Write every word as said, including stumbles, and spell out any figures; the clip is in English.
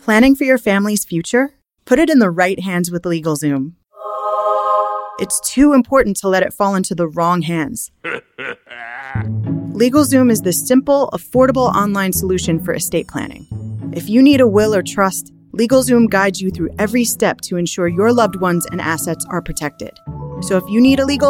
Planning for your family's future? Put it in the right hands with LegalZoom. It's too important to let it fall into the wrong hands. LegalZoom is the simple, affordable online solution for estate planning. If you need a will or trust, LegalZoom guides you through every step to ensure your loved ones and assets are protected. So if you need a legal